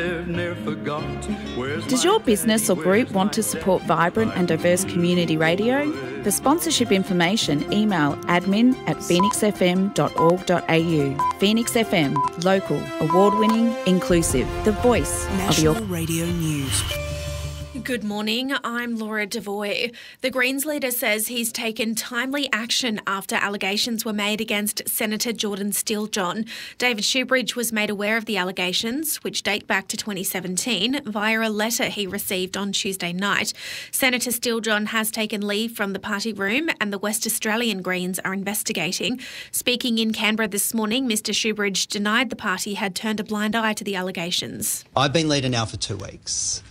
Does your business or group want to support vibrant and diverse community radio? For sponsorship information, email admin@phoenixfm.org.au. Phoenix FM, local, award-winning, inclusive, the voice of your radio news. Good morning, I'm Laura Devoy. The Greens leader says he's taken timely action after allegations were made against Senator Jordan Steele-John. David Shoebridge was made aware of the allegations, which date back to 2017, via a letter he received on Tuesday night. Senator Steele-John has taken leave from the party room and the West Australian Greens are investigating. Speaking in Canberra this morning, Mr Shoebridge denied the party had turned a blind eye to the allegations. I've been leader now for 2 weeks.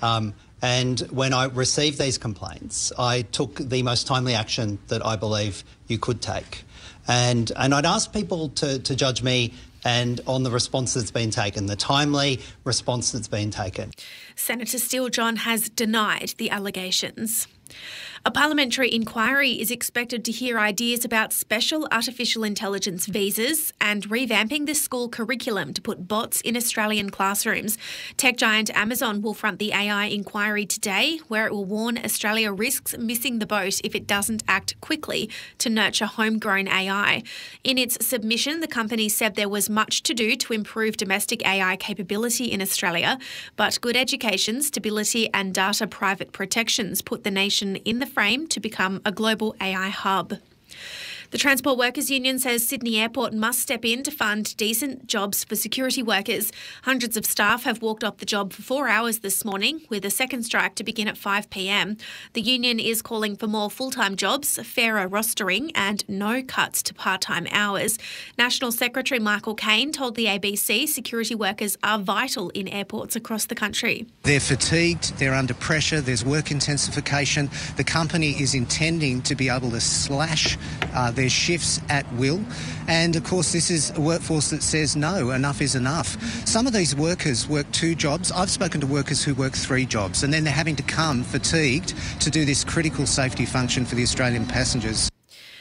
And when I received these complaints, I took the most timely action that I believe you could take. And I'd ask people to judge me and on the response that's been taken, the timely response that's been taken. Senator Steele-John has denied the allegations. A parliamentary inquiry is expected to hear ideas about special artificial intelligence visas and revamping the school curriculum to put bots in Australian classrooms. Tech giant Amazon will front the AI inquiry today, where it will warn Australia risks missing the boat if it doesn't act quickly to nurture homegrown AI. In its submission, the company said there was much to do to improve domestic AI capability in Australia, but good education, stability and data private protections put the nation in the frame to become a global AI hub. The Transport Workers Union says Sydney Airport must step in to fund decent jobs for security workers. Hundreds of staff have walked off the job for 4 hours this morning, with a second strike to begin at 5 p.m. The union is calling for more full-time jobs, fairer rostering and no cuts to part-time hours. National Secretary Michael Caine told the ABC security workers are vital in airports across the country. They're fatigued, they're under pressure, there's work intensification. The company is intending to be able to slash their shifts at will. And of course, this is a workforce that says no, enough is enough. Some of these workers work 2 jobs. I've spoken to workers who work 3 jobs, and then they're having to come fatigued to do this critical safety function for the Australian passengers.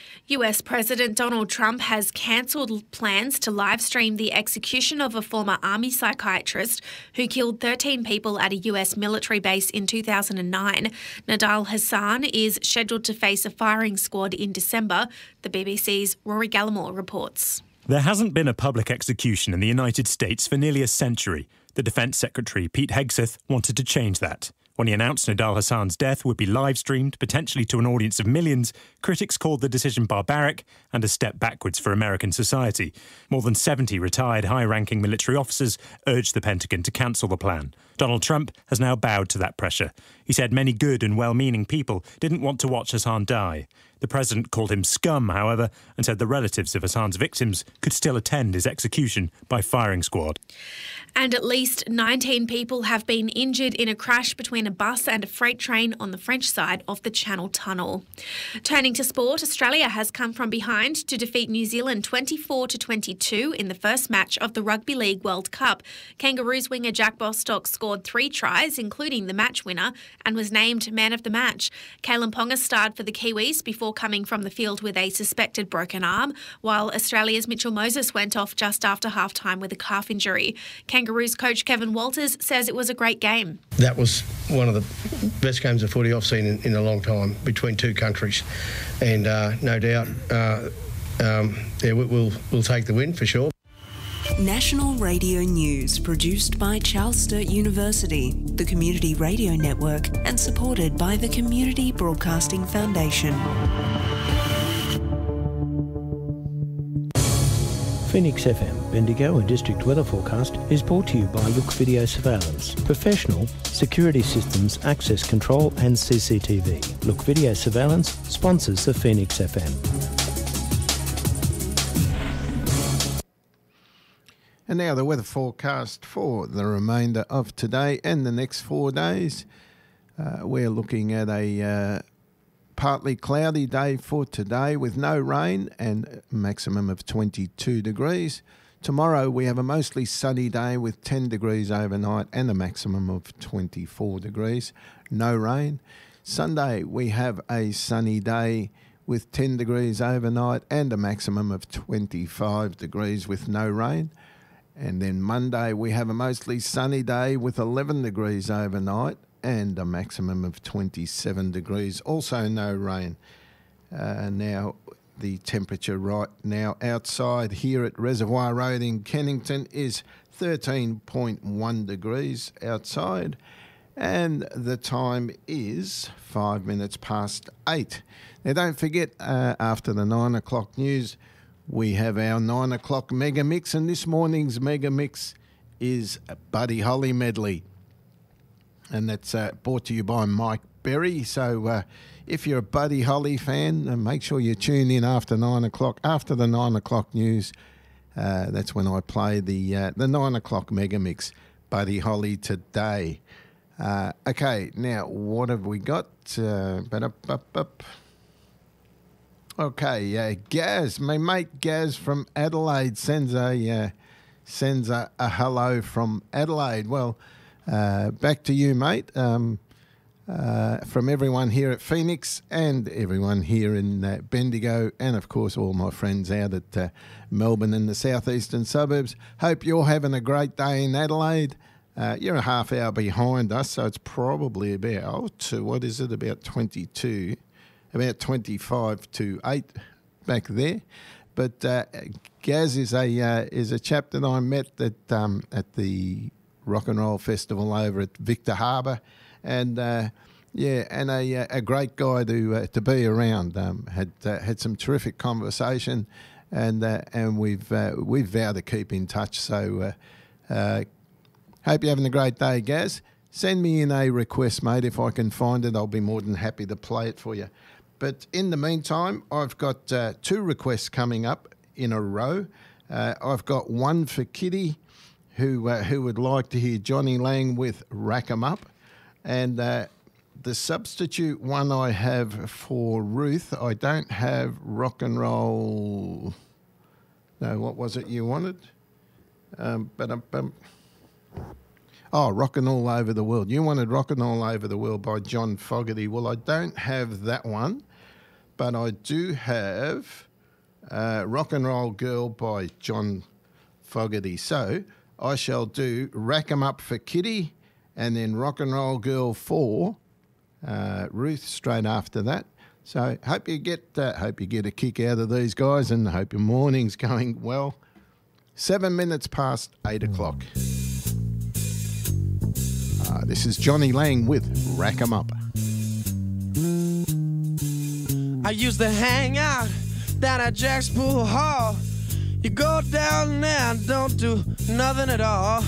US President Donald Trump has cancelled plans to live stream the execution of a former army psychiatrist who killed 13 people at a US military base in 2009. Nidal Hassan is scheduled to face a firing squad in December, the BBC's Rory Gallimore reports. There hasn't been a public execution in the United States for nearly a century. The Defence Secretary, Pete Hegseth, wanted to change that. When he announced Nidal Hassan's death would be live-streamed, potentially to an audience of millions, critics called the decision barbaric and a step backwards for American society. More than 70 retired high-ranking military officers urged the Pentagon to cancel the plan. Donald Trump has now bowed to that pressure. He said many good and well-meaning people didn't want to watch Hassan die. The president called him scum, however, and said the relatives of Hassan's victims could still attend his execution by firing squad. And at least 19 people have been injured in a crash between a bus and a freight train on the French side of the Channel Tunnel. Turning to sport, Australia has come from behind to defeat New Zealand 24-22 in the first match of the Rugby League World Cup. Kangaroos winger Jack Bostock scored 3 tries, including the match winner, and was named man of the match. Kalen Ponga starred for the Kiwis before coming from the field with a suspected broken arm, while Australia's Mitchell Moses went off just after half-time with a calf injury. Kangaroos coach Kevin Walters says it was a great game. That was one of the best games of footy I've seen in a long time between 2 countries, and no doubt we'll take the win for sure. National Radio News, produced by Charles Sturt University, the Community Radio Network, and supported by the Community Broadcasting Foundation. Phoenix FM, Bendigo and District Weather Forecast is brought to you by Look Video Surveillance. Professional security systems, access control and CCTV. Look Video Surveillance sponsors the Phoenix FM. And now the weather forecast for the remainder of today and the next 4 days. We're looking at a partly cloudy day for today with no rain and a maximum of 22 degrees. Tomorrow we have a mostly sunny day with 10 degrees overnight and a maximum of 24 degrees. No rain. Sunday we have a sunny day with 10 degrees overnight and a maximum of 25 degrees with no rain. And then Monday we have a mostly sunny day with 11 degrees overnight and a maximum of 27 degrees. Also no rain. Now the temperature right now outside here at Reservoir Road in Kennington is 13.1 degrees outside. And the time is 5 minutes past 8. Now don't forget, after the 9 o'clock news, we have our 9 o'clock Mega Mix, and this morning's Mega Mix is a Buddy Holly medley. And that's brought to you by Mike Berry. So if you're a Buddy Holly fan, make sure you tune in after 9 o'clock. After the 9 o'clock news, that's when I play the 9 o'clock Mega Mix, Buddy Holly today. Okay, now what have we got? Okay, Gaz, my mate Gaz from Adelaide sends a hello from Adelaide. Well, back to you, mate. From everyone here at Phoenix and everyone here in Bendigo, and of course all my friends out at Melbourne and the southeastern suburbs. Hope you're having a great day in Adelaide. You're a half hour behind us, so it's probably about, what is it, about 22, about 25 to 8 back there. But Gaz is a chap that I met at the Rock and Roll Festival over at Victor Harbour, and a great guy to be around. Had some terrific conversation, and we've vowed to keep in touch. So hope you're having a great day, Gaz. Send me in a request, mate. If I can find it, I'll be more than happy to play it for you. But in the meantime, I've got 2 requests coming up in a row. I've got one for Kitty, who would like to hear Johnny Lang with Rack 'Em Up. And the substitute one I have for Ruth, I don't have Rock and Roll. No, what was it you wanted? Rockin' All Over the World. You wanted Rockin' All Over the World by John Fogerty. Well, I don't have that one, but I do have Rock and Roll Girl by John Fogerty. So I shall do Rack 'Em Up for Kitty and then Rock and Roll Girl for Ruth straight after that. So hope you get a kick out of these guys, and hope your morning's going well. 7 minutes past 8 o'clock. This is Johnny Lang with Rack 'Em Up. I used to hang out down at Jack's Pool Hall. You go down there and don't do nothing at all.